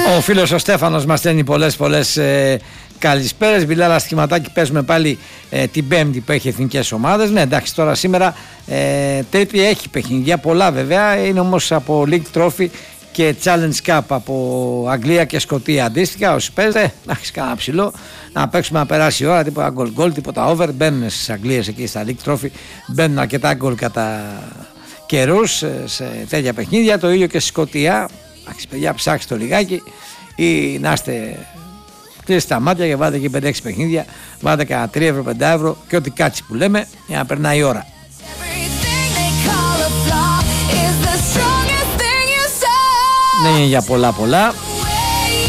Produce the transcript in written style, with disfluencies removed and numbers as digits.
Ο φίλος ο Στέφανος μας στέλνει πολλές καλησπέρες. Μπιλάλα σχηματάκι, παίζουμε πάλι την Πέμπτη που έχει εθνικές ομάδες. Ναι, εντάξει, τώρα σήμερα Τρίτη έχει παιχνίδια πολλά βέβαια. Είναι όμως από League Trophy και Challenge Cup από Αγγλία και Σκωτία αντίστοιχα. Όσοι παίζετε, να έχεις κανένα ψηλό, να παίξουμε να περάσει η ώρα, τίποτα goal, τίποτα over. Μπαίνουν στις Αγγλίες εκεί στα League Trophy, μπαίνουν αρκετά γκολ κατά καιρούς σε τέτοια παιχνίδια. Το ίδιο και στη Σκωτία. Εντάξει, παιδιά, ψάξτε το λιγάκι ή να είστε, κλείστε τα μάτια και βάλετε εκεί 5-6 παιχνίδια. Βάλετε κανένα 3 ευρώ, 5 ευρώ και ό,τι κάτσει που λέμε για να περνάει η ώρα. Δεν είναι για πολλά.